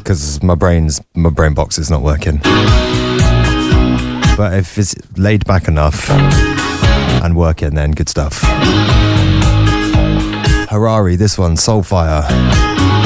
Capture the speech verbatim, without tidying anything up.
because my brain's my brain box is not working. But if it's laid back enough and working, then good stuff. Harari, this one, Soulfire.